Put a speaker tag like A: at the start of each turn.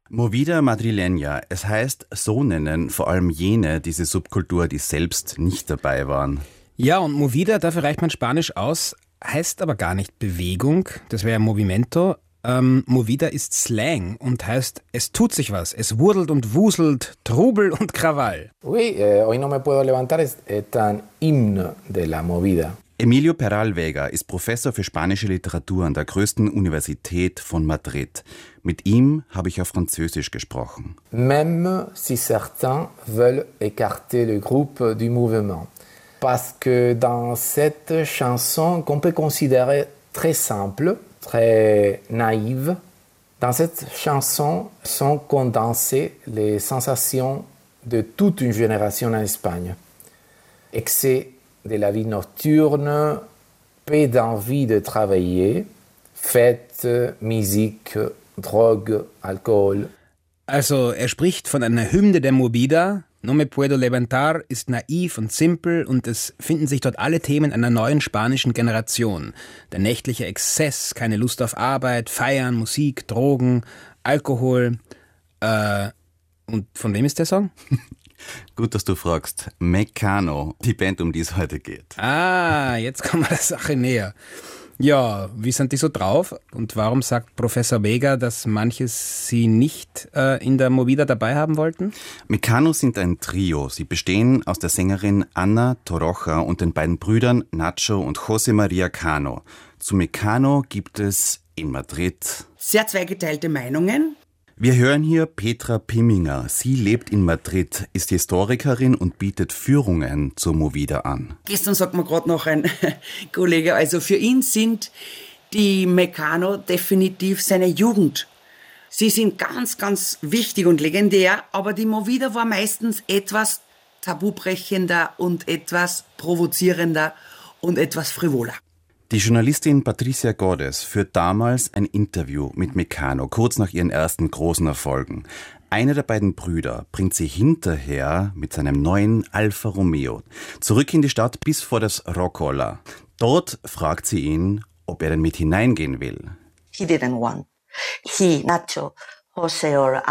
A: Movida Madrileña, es heißt, so nennen vor allem jene diese Subkultur, die selbst nicht dabei waren.
B: Ja, und Movida, dafür reicht man Spanisch aus, heißt aber gar nicht Bewegung, das wäre Movimento. Movida ist Slang und heißt, es tut sich was, es wurdelt und wuselt, Trubel und Krawall.
C: Oui, hoy no me puedo levantar es un himno de la movida.
A: Emilio Peral Vega ist Professor für spanische Literatur an der größten Universität von Madrid. Mit ihm habe ich auf Französisch gesprochen.
C: Même si certains veulent écarter le groupe du mouvement. Parce que dans cette chanson qu'on peut considérer très simple, très naïve, dans cette chanson sont condensées les sensations de toute une génération en Espagne. Excès de la vie nocturne, peu d'envie de travailler, fêtes, musique, Drogue, Alkohol.
B: Also er spricht von einer Hymne der Movida. No me puedo levantar ist naiv und simpel und es finden sich dort alle Themen einer neuen spanischen Generation. Der nächtliche Exzess, keine Lust auf Arbeit, Feiern, Musik, Drogen, Alkohol. Und von wem ist der Song?
A: Gut, dass du fragst. Mecano, die Band, um die es heute geht.
B: Ah, jetzt kommen wir der Sache näher. Ja, wie sind die so drauf? Und warum sagt Professor Vega, dass manche sie nicht in der Movida dabei haben wollten?
A: Mecano sind ein Trio. Sie bestehen aus der Sängerin Ana Torroja und den beiden Brüdern Nacho und José María Cano. Zu Mecano gibt es in Madrid
D: sehr zweigeteilte Meinungen.
A: Wir hören hier Petra Pimminger. Sie lebt in Madrid, ist Historikerin und bietet Führungen zur Movida an.
D: Gestern sagt mir gerade noch ein Kollege, also für ihn sind die Mecano definitiv seine Jugend. Sie sind ganz, ganz wichtig und legendär, aber die Movida war meistens etwas tabubrechender und etwas provozierender und etwas frivoler.
A: Die Journalistin Patricia Godes führt damals ein Interview mit Mecano, kurz nach ihren ersten großen Erfolgen. Einer der beiden Brüder bringt sie hinterher mit seinem neuen Alfa Romeo zurück in die Stadt bis vor das Rockola. Dort fragt sie ihn, ob er denn mit hineingehen will.
E: He didn't want. He, Nacho, Jose or